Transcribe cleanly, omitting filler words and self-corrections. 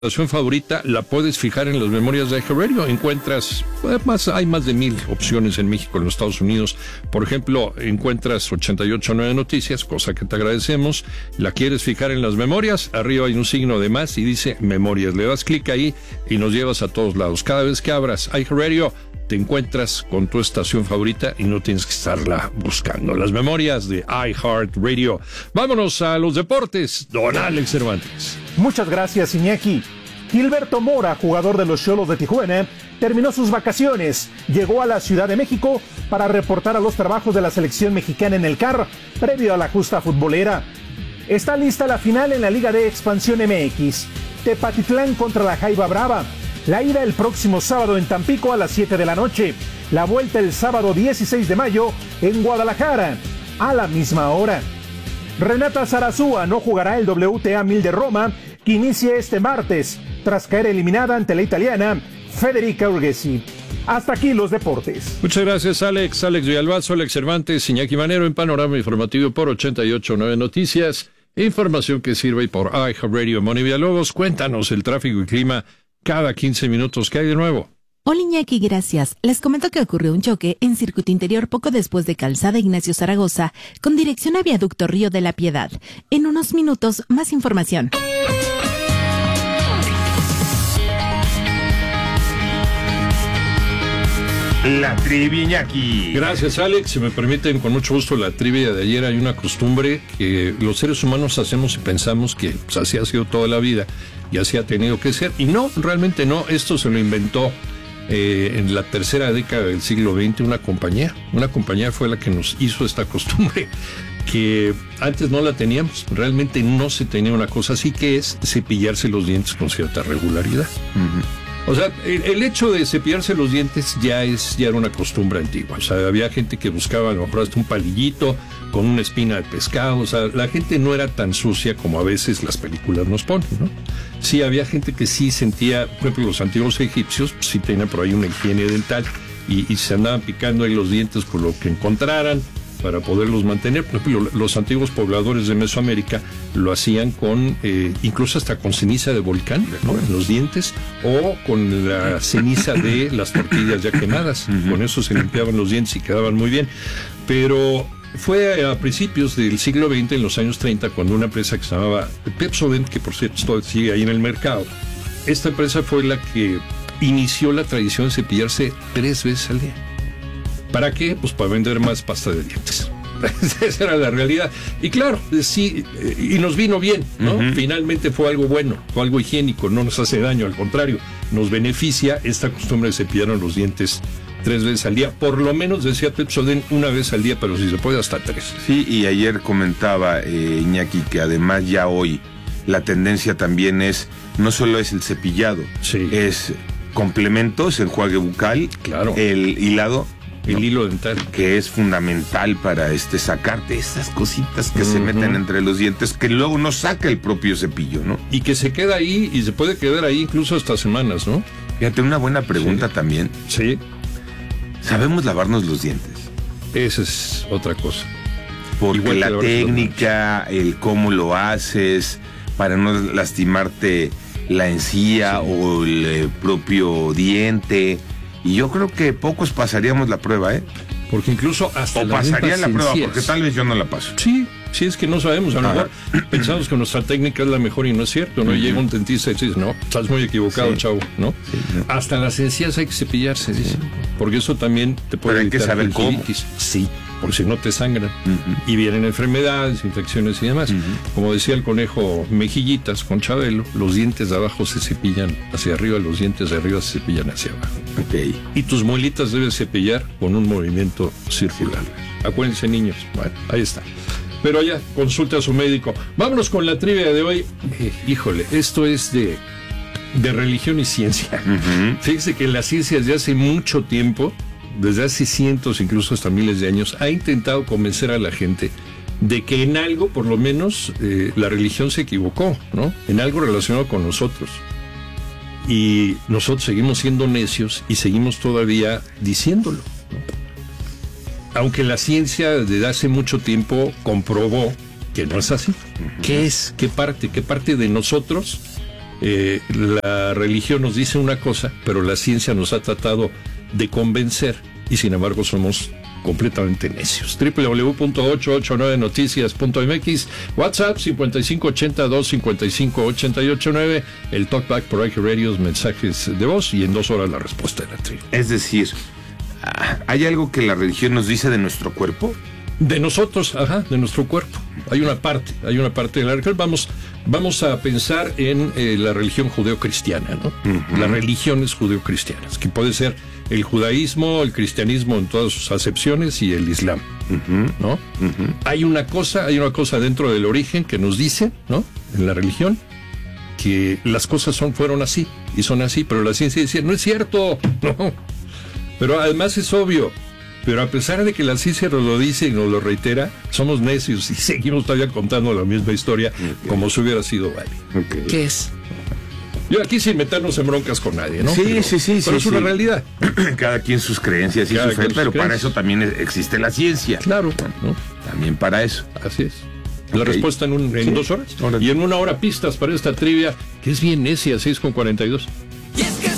estación favorita la puedes fijar en las memorias de iHeart Radio. Encuentras, hay más de 1,000 opciones en México, en los Estados Unidos. Por ejemplo, encuentras 88.9 Noticias, cosa que te agradecemos. La quieres fijar en las memorias, arriba hay un signo de más y dice memorias. Le das clic ahí y nos llevas a todos lados. Cada vez que abras iHeart Radio, te encuentras con tu estación favorita y no tienes que estarla buscando. Las memorias de iHeart Radio. Vámonos a los deportes. Don Alex Cervantes. Muchas gracias, Iñaki. Gilberto Mora, jugador de los Xolos de Tijuana, terminó sus vacaciones, llegó a la Ciudad de México para reportar a los trabajos de la selección mexicana en el CAR, previo a la justa futbolera. Está lista la final en la Liga de Expansión MX. Tepatitlán contra la Jaiba Brava. La ida el próximo sábado en Tampico a las 7 de la noche. La vuelta el sábado 16 de mayo en Guadalajara, a la misma hora. Renata Zarazúa no jugará el WTA 1000 de Roma, que inicia este martes, tras caer eliminada ante la italiana Federica Urgesi. Hasta aquí los deportes. Muchas gracias, Alex. Alex Villalbazo, Alex Cervantes, Iñaki Manero en Panorama Informativo por 88.9 Noticias. Información que sirve por iHeart Radio. Moni Villalobos, cuéntanos el tráfico y clima cada 15 minutos. ¿Qué hay de nuevo? Hola Iñaki, gracias. Les comento que ocurrió un choque en Circuito Interior poco después de Calzada Ignacio Zaragoza con dirección a Viaducto Río de la Piedad. En unos minutos, más información. La trivia, Iñaki. Gracias, Alex. Si me permiten, con mucho gusto, la trivia de ayer. Hay una costumbre que los seres humanos hacemos y pensamos que pues, así ha sido toda la vida y así ha tenido que ser. Y no, realmente no. Esto se lo inventó en la tercera década del siglo XX una compañía. Una compañía fue la que nos hizo esta costumbre, que antes no la teníamos. Realmente no se tenía una cosa así, que es cepillarse los dientes con cierta regularidad. O sea, el hecho de cepillarse los dientes ya era una costumbre antigua. O sea, había gente que buscaba a lo mejor hasta un palillito con una espina de pescado. O sea, la gente no era tan sucia como a veces las películas nos ponen, ¿no? Sí, había gente que sí sentía, por ejemplo, los antiguos egipcios, pues, sí tenían por ahí una higiene dental y se andaban picando ahí los dientes por lo que encontraran para poderlos mantener. Por ejemplo, los antiguos pobladores de Mesoamérica lo hacían con, incluso hasta con ceniza de volcán, ¿no? En los dientes, o con la ceniza de las tortillas ya quemadas. Con eso se limpiaban los dientes y quedaban muy bien. Pero fue a principios del siglo XX, en los años 30, cuando una empresa que se llamaba Pepsodent, que por cierto sigue ahí en el mercado, esta empresa fue la que inició la tradición de cepillarse 3 veces al día. ¿Para qué? Pues para vender más pasta de dientes. Esa era la realidad. Y claro, sí, y nos vino bien, ¿no? Finalmente fue algo bueno, fue algo higiénico, no nos hace daño, al contrario, nos beneficia esta costumbre de cepillarnos los dientes 3 veces al día. Por lo menos, decía Pepsodent, 1 vez al día, pero si se puede hasta 3. Sí, y ayer comentaba Iñaki que además ya hoy la tendencia también es, no solo es el cepillado, sí, es complementos, enjuague bucal, claro, el hilado, el hilo dental, que es fundamental para sacarte esas cositas que se meten entre los dientes, que luego no saca el propio cepillo, ¿no? Y que se queda ahí, y se puede quedar ahí incluso hasta semanas, ¿no? Fíjate, una buena pregunta también. Sí. ¿Sabemos lavarnos los dientes? Esa es otra cosa. Porque la técnica, el cómo lo haces, para no lastimarte la encía o el propio diente. Y yo creo que pocos pasaríamos la prueba, ¿eh? Porque incluso hasta o pasarían la prueba, porque tal vez yo no la paso. Sí, sí, es que no sabemos. A lo mejor pensamos que nuestra técnica es la mejor y no es cierto, ¿no? Y llega un dentista y dice, no, estás muy equivocado, chavo, ¿no? Sí, no. Hasta las encías hay que cepillarse, dice. Porque eso también te puede evitar evitar el cómo. Sí, porque si no te sangran. Y vienen enfermedades, infecciones y demás. Como decía el conejo Mejillitas con Chabelo, los dientes de abajo se cepillan hacia arriba, los dientes de arriba se cepillan hacia abajo. Okay. Y tus muelitas debes cepillar con un movimiento circular. Acuérdense, niños. Bueno, ahí está. Pero ya, consulte a su médico. Vámonos con la trivia de hoy. Híjole, esto es de religión y ciencia. Fíjese que la ciencia desde hace mucho tiempo, desde hace cientos, incluso hasta miles de años, ha intentado convencer a la gente de que en algo, por lo menos, la religión se equivocó, ¿no? En algo relacionado con nosotros. Y nosotros seguimos siendo necios y seguimos todavía diciéndolo, ¿no? Aunque la ciencia desde hace mucho tiempo comprobó que no es así. ¿Qué es? ¿Qué parte de nosotros la religión nos dice una cosa, pero la ciencia nos ha tratado de convencer y sin embargo somos completamente necios. www.889noticias.mx, WhatsApp 5582-558889, el Talkback por Aquí Radios, mensajes de voz y en 2 horas la respuesta de la trivia. Es decir, ¿hay algo que la religión nos dice de nuestro cuerpo? De nosotros, de nuestro cuerpo. Hay una parte de la religión. Vamos a pensar en la religión judeocristiana, ¿no? Uh-huh. Las religiones judeocristianas, que puede ser el judaísmo, el cristianismo en todas sus acepciones y el islam, ¿no? Uh-huh. Hay una cosa dentro del origen que nos dice, ¿no? En la religión, que las cosas fueron así y son así, pero la ciencia dice, no es cierto, no. Pero además es obvio. Pero a pesar de que la ciencia nos lo dice y nos lo reitera, somos necios y seguimos todavía contando la misma historia como si hubiera sido válido. Okay. ¿Qué es? Yo aquí sin meternos en broncas con nadie, ¿no? Sí, pero es una realidad. Cada quien sus creencias y su fe, pero para eso también existe la ciencia. Claro, ¿no? También para eso. Así es. La respuesta en 2 horas. Y en 1 hora pistas para esta trivia, que es bien necia, 6:42. Y es que